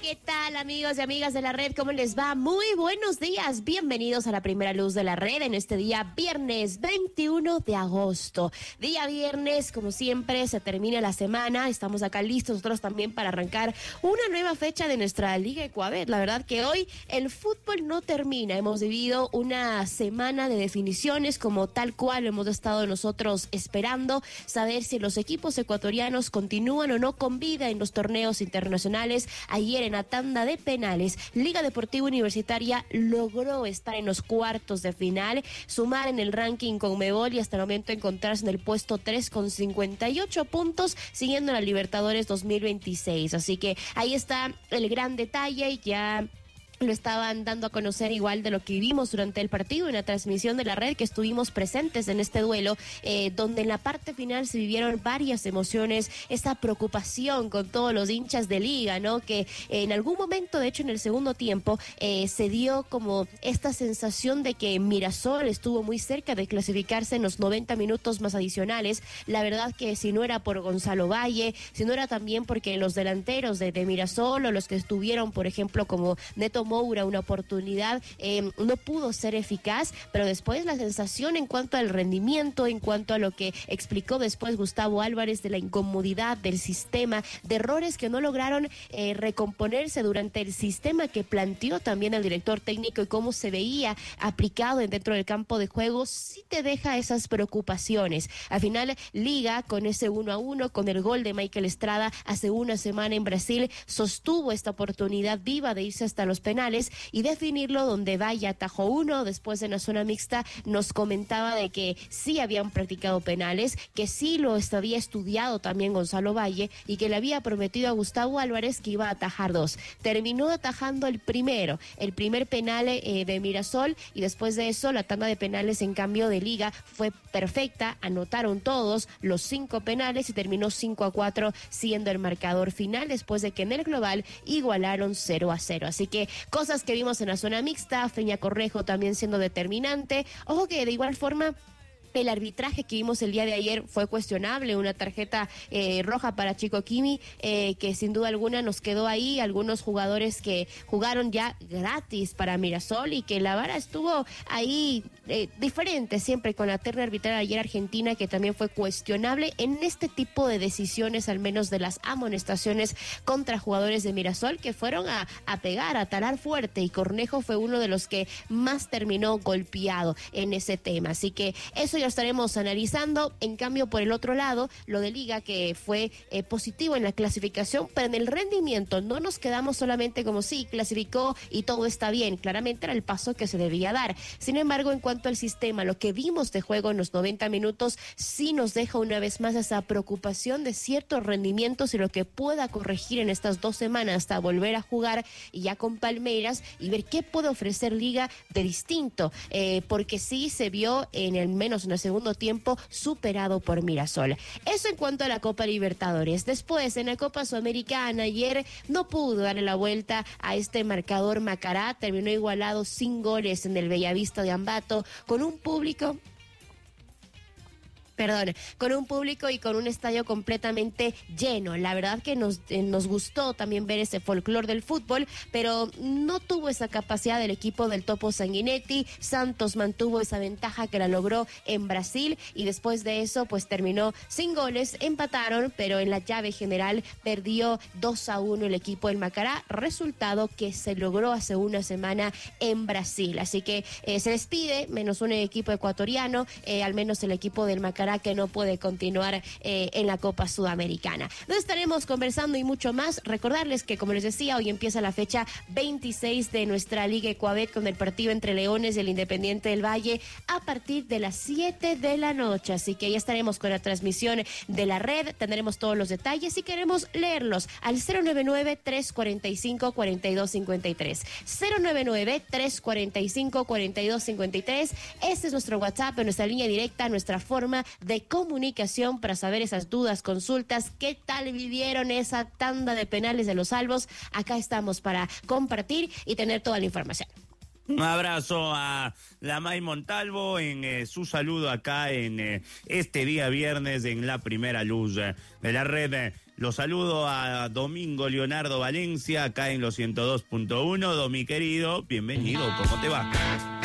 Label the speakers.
Speaker 1: ¿qué tal, amigos y amigas de la red? ¿Cómo les va? Muy buenos días. Bienvenidos a la primera luz de la red en este día viernes 21 de agosto. Día viernes, como siempre, se termina la semana. Estamos acá listos nosotros también para arrancar una nueva fecha de nuestra Liga Ecuabet. La verdad que hoy el fútbol no termina. Hemos vivido una semana de definiciones como tal cual hemos estado nosotros esperando, saber si los equipos ecuatorianos continúan o no con vida en los torneos internacionales. Ayer en la tanda de penales, Liga Deportiva Universitaria logró estar en los cuartos de final, sumar en el ranking Conmebol y hasta el momento encontrarse en el puesto 3 con 58 puntos, siguiendo la Libertadores 2026. Así que ahí está el gran detalle y ya lo estaban dando a conocer igual de lo que vimos durante el partido en la transmisión de la red, que estuvimos presentes en este duelo, donde en la parte final se vivieron varias emociones, esa preocupación con todos los hinchas de Liga, ¿no? Que en algún momento, de hecho en el segundo tiempo, se dio como esta sensación de que Mirasol estuvo muy cerca de clasificarse en los 90 minutos más adicionales. La verdad que si no era por Gonzalo Valle, si no era también porque los delanteros de Mirasol o los que estuvieron, por ejemplo, como Neto Moura, una oportunidad, no pudo ser eficaz, pero después la sensación en cuanto al rendimiento, en cuanto a lo que explicó después Gustavo Álvarez de la incomodidad del sistema, de errores que no lograron recomponerse durante el sistema que planteó también el director técnico y cómo se veía aplicado dentro del campo de juego, sí te deja esas preocupaciones. Al final, Liga, con ese 1-1, con el gol de Michael Estrada hace una semana en Brasil, sostuvo esta oportunidad viva de irse hasta los penales y definirlo, donde Valle atajó uno. Después en la zona mixta nos comentaba de que sí habían practicado penales, que sí lo había estudiado también Gonzalo Valle y que le había prometido a Gustavo Álvarez que iba a atajar dos. Terminó atajando el primer penal de Mirasol, y después de eso la tanda de penales en cambio de Liga fue perfecta, anotaron todos los 5 penales y terminó 5-4 siendo el marcador final, después de que en el global igualaron 0-0. Así que cosas que vimos en la zona mixta, Feña Correjo también siendo determinante. Ojo que de igual forma el arbitraje que vimos el día de ayer fue cuestionable, una tarjeta roja para Chico Quimi, que sin duda alguna nos quedó ahí, algunos jugadores que jugaron ya gratis para Mirasol y que la vara estuvo ahí diferente siempre con la terna arbitral ayer argentina, que también fue cuestionable en este tipo de decisiones, al menos de las amonestaciones contra jugadores de Mirasol que fueron a pegar, a talar fuerte, y Cornejo fue uno de los que más terminó golpeado en ese tema. Así que eso ya estaremos analizando. En cambio, por el otro lado, lo de Liga, que fue positivo en la clasificación, pero en el rendimiento no nos quedamos solamente como sí, clasificó y todo está bien. Claramente era el paso que se debía dar. Sin embargo, en cuanto al sistema, lo que vimos de juego en los 90 minutos sí nos deja una vez más esa preocupación de ciertos rendimientos y lo que pueda corregir en estas 2 semanas hasta volver a jugar y ya con Palmeiras y ver qué puede ofrecer Liga de distinto, porque sí se vio en el menos en el segundo tiempo superado por Mirasol. Eso en cuanto a la Copa Libertadores. Después, en la Copa Sudamericana, ayer no pudo darle la vuelta a este marcador Macará, terminó igualado sin goles en el Bellavista de Ambato, con un público y con un estadio completamente lleno. La verdad que nos gustó también ver ese folclore del fútbol, pero no tuvo esa capacidad del equipo del Topo Sanguinetti. Santos mantuvo esa ventaja que la logró en Brasil y después de eso pues terminó sin goles, empataron, pero en la llave general perdió 2-1 el equipo del Macará, resultado que se logró hace una semana en Brasil. Así que se despide, menos un equipo ecuatoriano, al menos el equipo del Macará, que no puede continuar en la Copa Sudamericana. Nos estaremos conversando y mucho más. Recordarles que, como les decía, hoy empieza la fecha 26 de nuestra Liga Ecuabet con el partido entre Leones y el Independiente del Valle a partir de las 7 de la noche. Así que ya estaremos con la transmisión de la red, tendremos todos los detalles y queremos leerlos al 099-345-4253. 099-345-4253. Este es nuestro WhatsApp, nuestra línea directa, nuestra forma de comunicación para saber esas dudas, consultas, qué tal vivieron esa tanda de penales de los Salvos. Acá estamos para compartir y tener toda la información.
Speaker 2: Un abrazo a la May Montalvo en su saludo acá en este día viernes en la primera luz de la red. Los saludo a Domingo Leonardo Valencia, acá en los 102.1. Domi querido, bienvenido, ¿cómo te va?